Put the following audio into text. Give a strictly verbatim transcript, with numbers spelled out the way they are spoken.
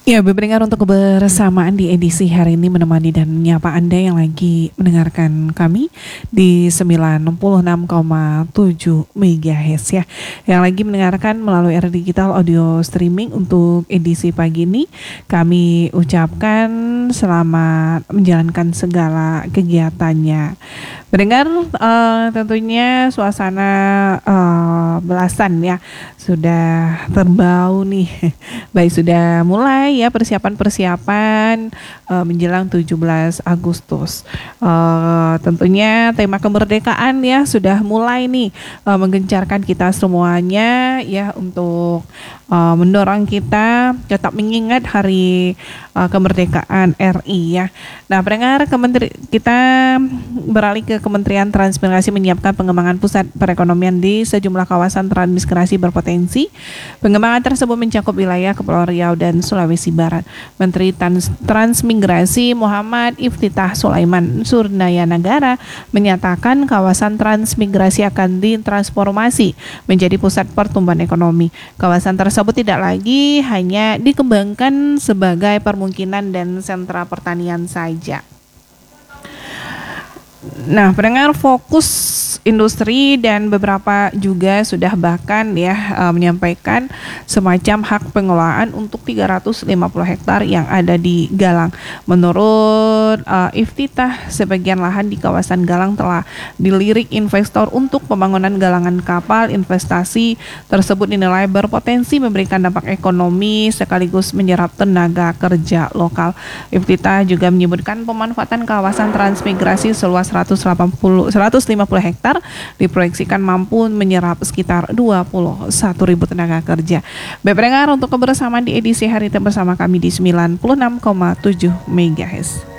Ya, pendengar, untuk kebersamaan di edisi hari ini menemani dan menyapa Anda yang lagi mendengarkan kami di sembilan puluh enam koma tujuh megahertz ya. Yang lagi mendengarkan melalui era digital audio streaming untuk edisi pagi ini, kami ucapkan selamat menjalankan segala kegiatannya. Pendengar, uh, tentunya suasana uh, belasan ya sudah terbau nih. Baik, sudah mulai ya persiapan-persiapan uh, menjelang tujuh belas Agustus. Uh, tentunya tema kemerdekaan ya sudah mulai nih uh, menggencarkan kita semuanya ya untuk uh, mendorong kita tetap mengingat hari uh, kemerdekaan R I ya. Nah, pendengar, kementeri kita beralih ke Kementerian Transmigrasi menyiapkan pengembangan pusat perekonomian di sejumlah kawasan transmigrasi berpotensi. Pengembangan tersebut mencakup wilayah Kepulauan Riau dan Sulawesi Barat. Menteri Trans- Transmigrasi Muhammad Iftitah Sulaiman Surnayanagara menyatakan kawasan transmigrasi akan ditransformasi menjadi pusat pertumbuhan ekonomi. Kawasan tersebut tidak lagi hanya dikembangkan sebagai permukiman dan sentra pertanian saja. Nah, pendengar, fokus industri dan beberapa juga sudah bahkan ya uh, menyampaikan semacam hak pengelolaan untuk tiga ratus lima puluh hektar yang ada di Galang. Menurut uh, Iftitah, sebagian lahan di kawasan Galang telah dilirik investor untuk pembangunan galangan kapal. Investasi tersebut dinilai berpotensi memberikan dampak ekonomi sekaligus menyerap tenaga kerja lokal. Iftitah juga menyebutkan pemanfaatan kawasan transmigrasi seluas seratus lima puluh hektar diproyeksikan mampu menyerap sekitar dua puluh satu ribu tenaga kerja. Baik pendengar, untuk kebersamaan di edisi hari ini bersama kami di sembilan puluh enam koma tujuh megahertz.